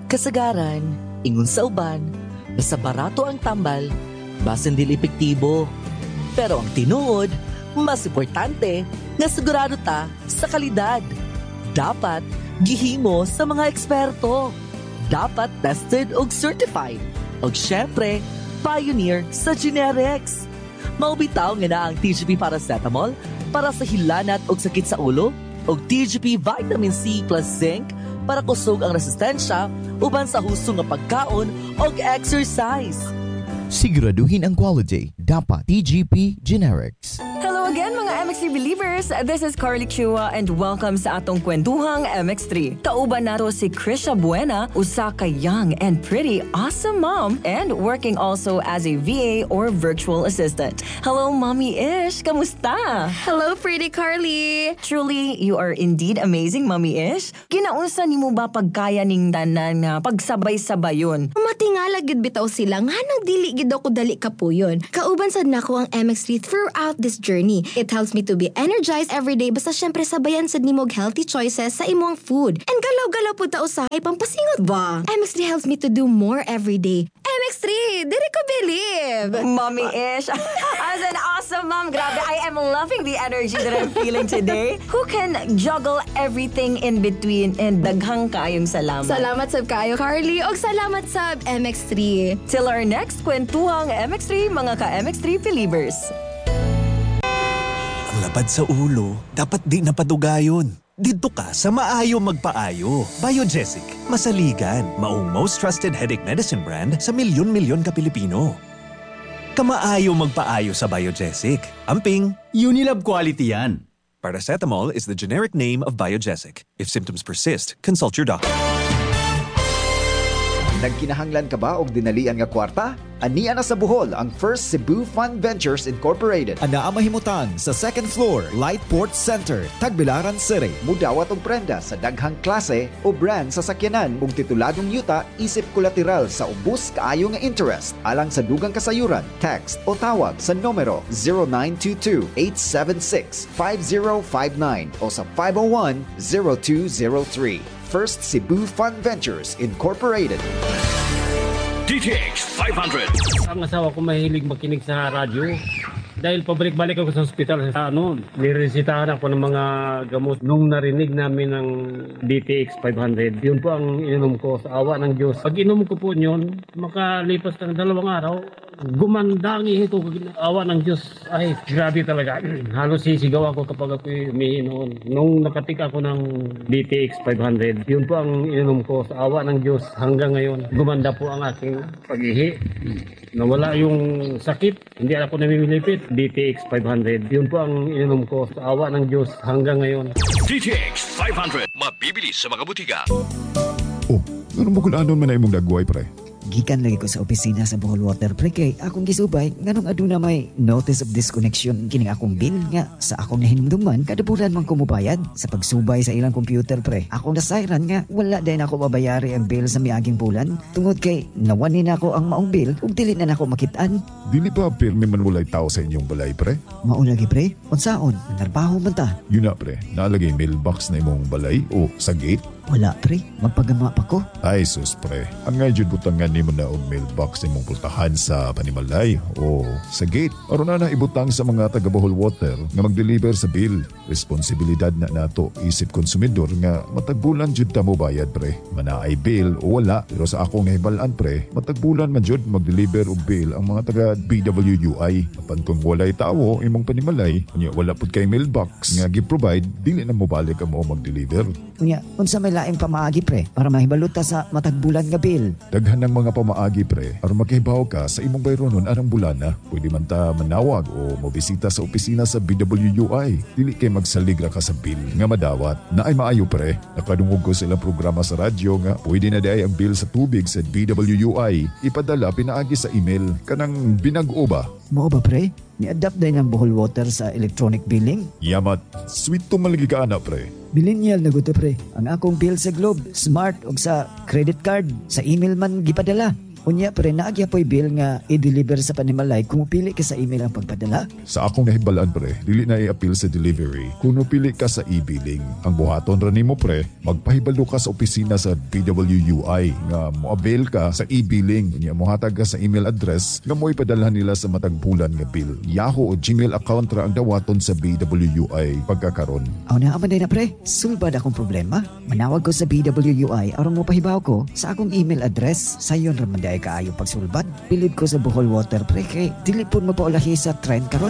Kasagaran, ingon sa uban, basta barato ang tambal, basin dili epektibo. Pero ang tinuod, mas importante, nga sigurado ta sa kalidad. Dapat gihimo sa mga eksperto. Dapat tested og certified. Og syempre, pioneer sa generics. Maubitaw nga na ang TGP Paracetamol para sa hilanat og sakit sa ulo, og TGP Vitamin C plus Zinc para kusog ang resistensya uban sa husto nga pagkaon og exercise. Siguraduhin ang quality. Dapat TGP Generics. Hello again mga MX3 believers. This is Carly Chua and welcome sa atong kwentuhang MX3. Kauban nato si Krisha Buena, usa ka young and pretty awesome mom and working also as a VA or virtual assistant. Hello Mommy Ish, kamusta? Hello pretty Carly. Truly, you are indeed amazing Mommy Ish. Ginaunsa nimo ba pagkaya ning tanan nga pagsabay-sabayon? Matingala gid bitaw sila nga nang dili gid ako dali kapuyon. Kauban sad nako ang MX3 throughout this journey. It helps me to be energized every day basta syempre sabayan sad nimo healthy choices sa imong food. And galaw-galaw pud ta usahay pampasingot ba. MX3 helps me to do more every day. MX3, dili ko believe. Mommy Ish, as an awesome mom, grabe, I am loving the energy that I'm feeling today. Who can juggle everything in between and daghang kaayong salamat. Salamat sab kaayo Carly og salamat sab MX3. Till our next kwentuhang MX3, mga ka-MX3 believers. Ang lapad sa ulo, dapat di napadugayon. Dito ka sa Maayo Magpaayo. Biogesic, masaligan, maong most trusted headache medicine brand sa milyon-milyon ka Pilipino. Kamaayo Magpaayo sa Biogesic. Amping, Unilab quality yan. Paracetamol is the generic name of Biogesic. If symptoms persist, consult your doctor. Nagkinahanglan ka ba og dinalian nga kwarta? Ania na sa Bohol ang First Cebu Fund Ventures Incorporated. Ana mahimutan sa second floor, Lightport Center, Tagbilaran City. Mudawat og prenda sa daghang klase o brand sa sakyanan ug tituladong yuta isip kolateral sa ubos kaayo nga interest. Alang sa dugang kasayuran, text o tawag sa numero 0922-876-5059 o sa 501-0203. First Cebu Fund Ventures Incorporated. DTX 500. Ang asawa ko mahilig makinig sa radyo. Dahil pabalik-balik ako sa ospital, niresitahan ako ng mga gamot. Nung narinig namin ng DTX 500, yun po ang ininom ko sa awa ng Diyos. Pag inom ko po yun, makalipas ng 2 araw, gumanda ang ihi ko. Awa ng Diyos, ay grabe talaga. Halos sisigaw ako kapag ako umihi noon. Nung nakatik ako ng DTX 500, yun po ang ininom ko sa awa ng Diyos. Hanggang ngayon, gumanda po ang aking pag-ihi. Nawala yung sakit, hindi ako namimilipit. DTX 500, yun po ang ininom ko sa awa ng Diyos hanggang ngayon. DTX 500, mabibili sa mga butika. Oh, ano mo kung anon man na imong nagway pre? Gikan lagi ko sa opisina sa Bohol Water Pre kay akong gisubay nganong aduna may notice of disconnection kining akong bill nga sa akong nahinumduman kada bulan man ko mobayad sa pagsubay sa ilang computer pre. Akong nasayran nga wala din ako mabayari ang bill sa miaging bulan tungod kay nawani na ako ang maong bill ug dili na nako makitaan. Dili pa pirmi man walay tao sa inyong balay pre? Mao lagi pre, unsaon narbaho man ta? Yun na pre, naalagay mailbox na imong balay o sa gate? Wala pre, magpagama pa ko. Ay sus pre, ang nga jud butangan nimo na og mailbox imong pultahan sa panimalay o sa gate. Aron na ibutang sa mga taga Bohol Water nga mag-deliver sa bill. Responsibilidad na nato isip konsumidor nga matagbulan jud ta mo bayad pre. Manaay bill o wala, pero sa akong nahibalan pre, matagbulan man jud mag-deliver og bill ang mga taga BWUI. Apan kung walay tawo imong panimalay, unya wala pud kay mailbox nga gi-provide, dili na mo balik ang mo mag-deliver. Unya, unsa may laing pamaagi pre para mahibaluta sa matagbulan nga bill? Daghan ng mga pamaagi pre aron makahibaw ka sa imong bayronon arang bulana. Pwede man ta manawag o mobisita sa opisina sa BWUI. Dili kay magsaligra ka sa bill nga madawat. Naay maayo pre, nakadungog ko sa ilang programa sa radyo nga pwede na diay ang bill sa tubig sa BWUI ipadala pinaagi sa email kanang binag-o ba? Mao ba pre? Ni-adapt din ang Bohol Water sa electronic billing? Yamat, sweet to malagi ka ana pre. Millennial na guto pre. Ang akong bill sa Globe, smart o sa credit card, sa email man gipadala. Unya pre naagya po'y bill nga i-deliver sa Panimalay kung pili ka sa email ang pagpadala. Sa akong nahibalaan pre, dili na i-appeal sa delivery kung pili ka sa e-billing. Ang buhaton ra nimo pre, magpahibalo ka sa opisina sa PWUI nga mo-avail ka sa e-billing. Unya mohatag ka sa email address nga mo ipadalhan nila sa matag bulan nga bill. Yahoo o Gmail account ra ang dawaton sa BWUI pagkakaron. Aw na aman na pre, sulbad akong problema. Manawag ko sa BWUI aron mo pahibaw ko sa akong email address. Sayon ra man kaayo pagsulbad. Bilib ko sa Bohol Water pre kay dili pud mapaulahi sa trend karon.